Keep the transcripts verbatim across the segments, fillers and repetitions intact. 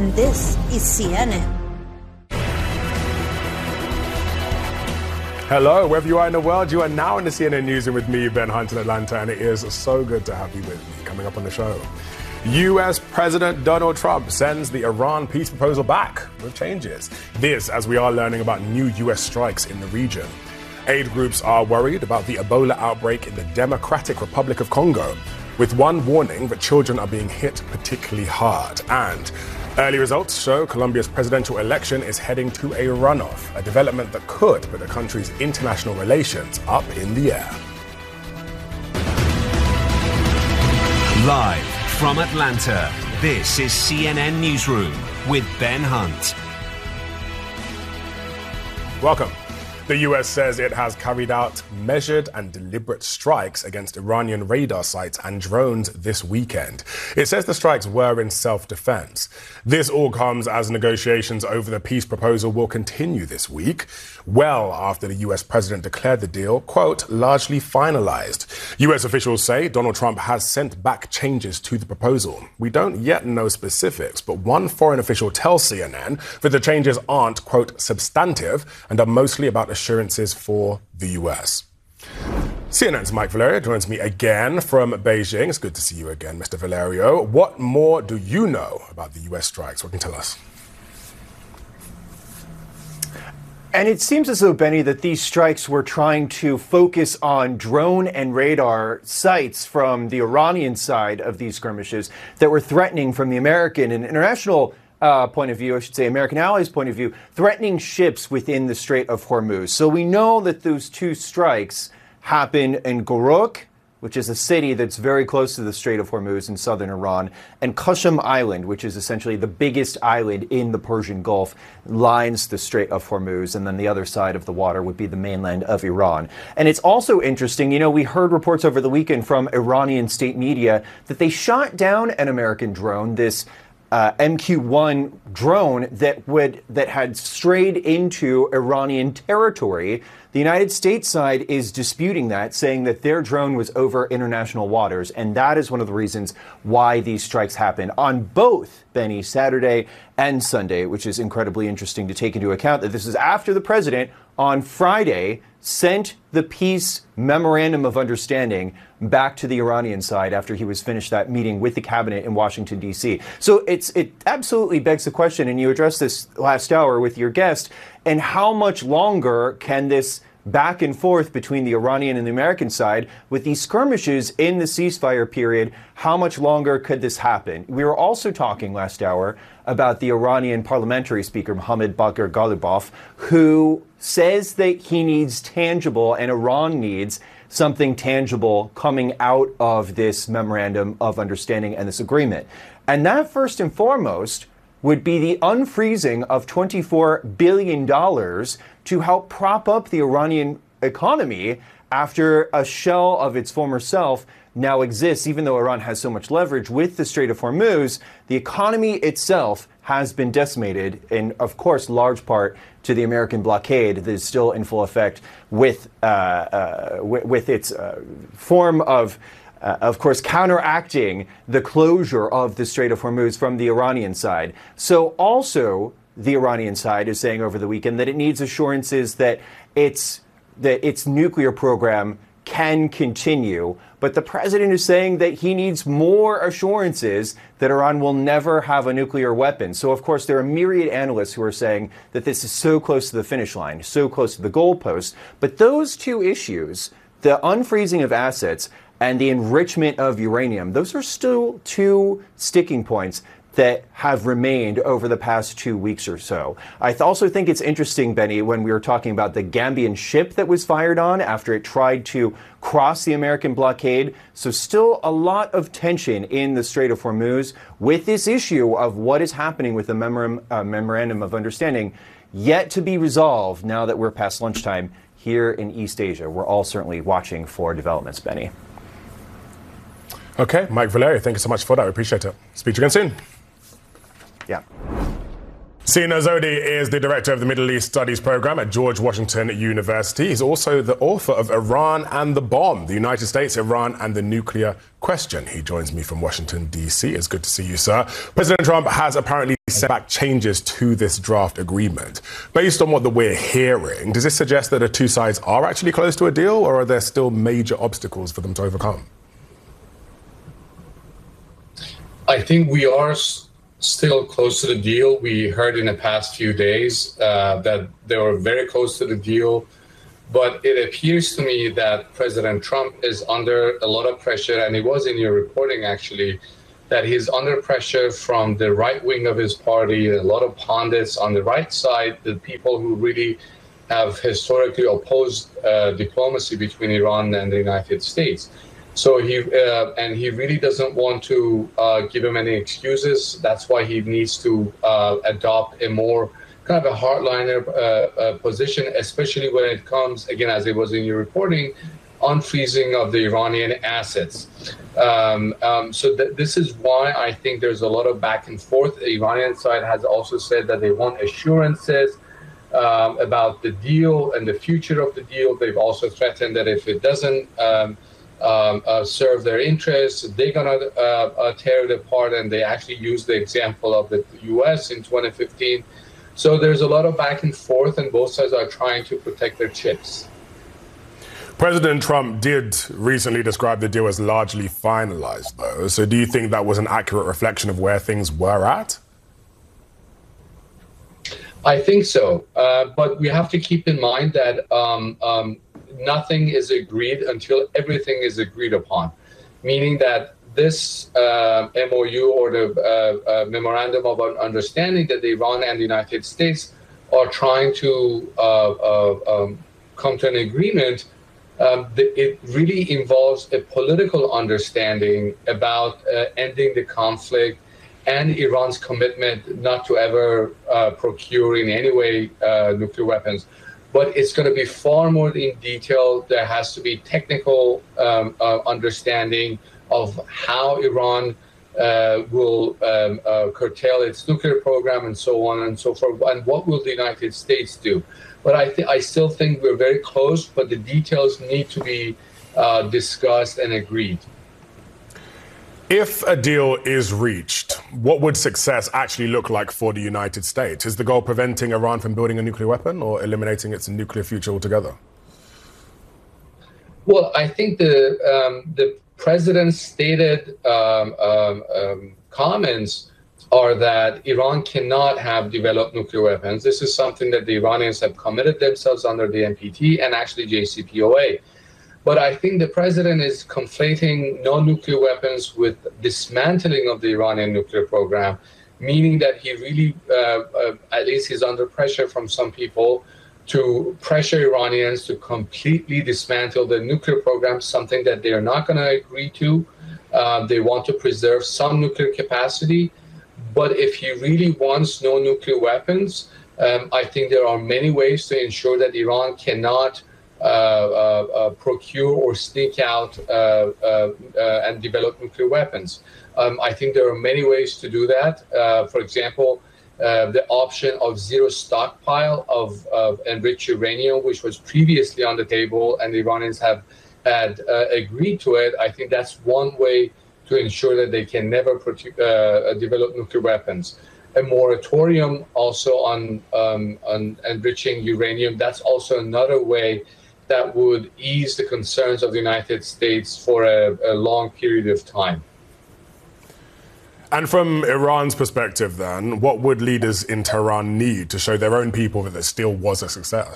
and this is C N N. Hello, wherever you are in the world, you are now in the C N N Newsroom with me, Ben Hunt in Atlanta, and it is so good to have you with me. Coming up on the show, U S President Donald Trump sends the Iran peace proposal back with changes. This as we are learning about new U S strikes in the region. Aid groups are worried about the Ebola outbreak in the Democratic Republic of Congo, with one warning that children are being hit particularly hard. And early results show Colombia's presidential election is heading to a runoff, a development that could put the country's international relations up in the air. Live from Atlanta, this is C N N Newsroom with Ben Hunt. Welcome. The U S says it has carried out measured and deliberate strikes against Iranian radar sites and drones this weekend. It says the strikes were in self-defense. This all comes as negotiations over the peace proposal will continue this week, well after the U S president declared the deal, quote, largely finalized. U S officials say Donald Trump has sent back changes to the proposal. We don't yet know specifics, but one foreign official tells C N N that the changes aren't, quote, substantive and are mostly about assurances for the U S. C N N's Mike Valerio joins me again from Beijing. It's good to see you again, Mister Valerio. What more do you know about the U S strikes? What can you tell us? And it seems as though, Benny, that these strikes were trying to focus on drone and radar sites from the Iranian side of these skirmishes that were threatening from the American and international Uh, point of view, I should say, American allies' point of view, threatening ships within the Strait of Hormuz. So we know that those two strikes happened in Goruk, which is a city that's very close to the Strait of Hormuz in southern Iran, and Qashm Island, which is essentially the biggest island in the Persian Gulf, lines the Strait of Hormuz, and then the other side of the water would be the mainland of Iran. And it's also interesting, you know, we heard reports over the weekend from Iranian state media that they shot down an American drone, this Uh, M Q one drone that would that had strayed into Iranian territory. The United States side is disputing that, saying that their drone was over international waters, and that is one of the reasons why these strikes happened on both, Benny, Saturday and Sunday, which is incredibly interesting to take into account that this is after the president on Friday sent the peace memorandum of understanding back to the Iranian side after he was finished that meeting with the cabinet in Washington, D C. So it's it absolutely begs the question, and you addressed this last hour with your guest, and how much longer can this back and forth between the Iranian and the American side with these skirmishes in the ceasefire period, how much longer could this happen? We were also talking last hour about the Iranian parliamentary speaker, Mohammad Bagher Ghalibaf, who says that he needs tangible, and Iran needs something tangible coming out of this memorandum of understanding and this agreement. And that, first and foremost, would be the unfreezing of twenty-four billion dollars to help prop up the Iranian economy after a shell of its former self now exists. Even though Iran has so much leverage with the Strait of Hormuz, the economy itself has been decimated, in, of course, large part to the American blockade that is still in full effect with, uh, uh, with, with its uh, form of Uh, of course, counteracting the closure of the Strait of Hormuz from the Iranian side. So also, the Iranian side is saying over the weekend that it needs assurances that its, that its nuclear program can continue. But the president is saying that he needs more assurances that Iran will never have a nuclear weapon. So, of course, there are myriad analysts who are saying that this is so close to the finish line, so close to the goalpost. But those two issues, the unfreezing of assets and the enrichment of uranium, those are still two sticking points that have remained over the past two weeks or so. I th- also think it's interesting, Benny, when we were talking about the Gambian ship that was fired on after it tried to cross the American blockade. So still a lot of tension in the Strait of Hormuz with this issue of what is happening with the memorandum, uh, memorandum of understanding yet to be resolved now that we're past lunchtime here in East Asia. We're all certainly watching for developments, Benny. Okay, Mike Valerio, thank you so much for that. We appreciate it. Speak to you again soon. Yeah. Sina Zodi is the director of the Middle East Studies program at George Washington University. He's also the author of Iran and the Bomb, the United States, Iran and the Nuclear Question. He joins me from Washington, D C. It's good to see you, sir. President Trump has apparently sent back changes to this draft agreement. Based on what we're hearing, does this suggest that the two sides are actually close to a deal, or are there still major obstacles for them to overcome? I think we are still close to the deal. We heard in the past few days uh, that they were very close to the deal. But it appears to me that President Trump is under a lot of pressure, and it was in your reporting, actually, that he's under pressure from the right wing of his party, a lot of pundits on the right side, the people who really have historically opposed uh, diplomacy between Iran and the United States. So he uh, and he really doesn't want to uh, give him any excuses. That's why he needs to uh, adopt a more kind of a hardliner uh, uh, position, especially when it comes, again, as it was in your reporting, on freezing of the Iranian assets. Um, um, so th this is why I think there's a lot of back and forth. The Iranian side has also said that they want assurances um, about the deal and the future of the deal. They've also threatened that if it doesn't um, Um, uh, serve their interests, they're going to uh, uh, tear it apart, and they actually use the example of the U S in twenty fifteen. So there's a lot of back and forth, and both sides are trying to protect their chips. President Trump did recently describe the deal as largely finalized, though. So do you think that was an accurate reflection of where things were at? I think so, uh, but we have to keep in mind that um, um, nothing is agreed until everything is agreed upon, meaning that this uh, M O U or the uh, uh, Memorandum of Understanding that Iran and the United States are trying to uh, uh, um, come to an agreement, um, it really involves a political understanding about uh, ending the conflict and Iran's commitment not to ever uh, procure in any way uh, nuclear weapons. But it's going to be far more in detail. There has to be technical um, uh, understanding of how Iran uh, will um, uh, curtail its nuclear program and so on and so forth, and what will the United States do. But I, th I still think we're very close, but the details need to be uh, discussed and agreed. If a deal is reached, what would success actually look like for the United States? Is the goal preventing Iran from building a nuclear weapon or eliminating its nuclear future altogether? Well, I think the um, the president's stated um, um, um, comments are that Iran cannot have developed nuclear weapons. This is something that the Iranians have committed themselves under the N P T and actually J C P O A. But I think the president is conflating no nuclear weapons with dismantling of the Iranian nuclear program, meaning that he really, uh, uh, at least he's under pressure from some people to pressure Iranians to completely dismantle the nuclear program, something that they are not going to agree to. Uh, they want to preserve some nuclear capacity. But if he really wants no nuclear weapons, um, I think there are many ways to ensure that Iran cannot Uh, uh, uh, procure or sneak out uh, uh, uh, and develop nuclear weapons. Um, I think there are many ways to do that. Uh, for example, uh, the option of zero stockpile of, of enriched uranium, which was previously on the table, and the Iranians have had uh, agreed to it. I think that's one way to ensure that they can never uh, develop nuclear weapons. A moratorium also on, um, on enriching uranium, that's also another way that would ease the concerns of the United States for a, a long period of time. And from Iran's perspective, then, what would leaders in Tehran need to show their own people that this deal was a success?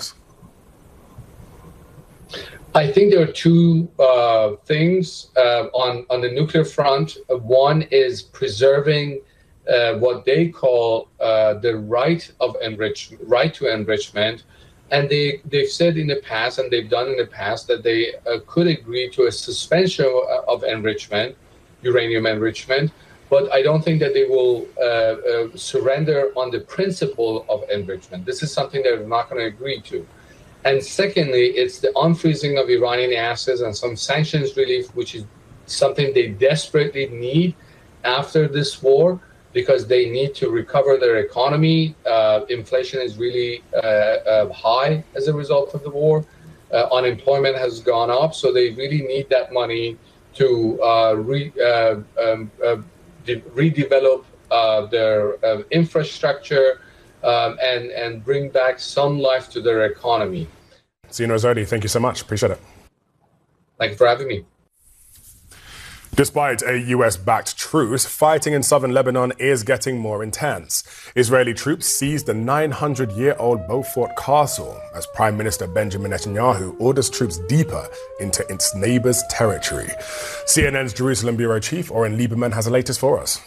I think there are two uh, things uh, on, on the nuclear front. One is preserving uh, what they call uh, the right of enrichment, right to enrichment. And they, they've said in the past, and they've done in the past, that they uh, could agree to a suspension of enrichment, uranium enrichment, but I don't think that they will uh, uh, surrender on the principle of enrichment. This is something they're not going to agree to. And secondly, it's the unfreezing of Iranian assets and some sanctions relief, which is something they desperately need after this war. because they need to recover their economy. Uh, inflation is really uh, uh, high as a result of the war. Uh, unemployment has gone up, so they really need that money to uh, re, uh, um, uh, de- redevelop uh, their uh, infrastructure um, and, and bring back some life to their economy. Sina Azzoli, thank you so much. Appreciate it. Thank you for having me. Despite a U S-backed truce, fighting in southern Lebanon is getting more intense. Israeli troops seized the nine hundred year old Beaufort Castle as Prime Minister Benjamin Netanyahu orders troops deeper into its neighbor's territory. C N N's Jerusalem bureau chief Oren Lieberman has the latest for us.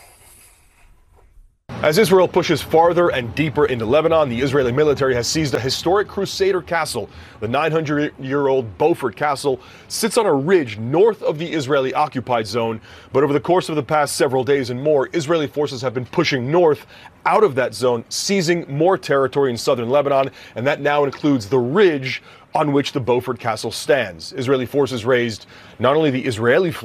As Israel pushes farther and deeper into Lebanon, the Israeli military has seized a historic Crusader castle. The nine hundred year old Beaufort Castle sits on a ridge north of the Israeli occupied zone. But over the course of the past several days and more, Israeli forces have been pushing north out of that zone, seizing more territory in southern Lebanon. And that now includes the ridge on which the Beaufort Castle stands. Israeli forces raised not only the Israeli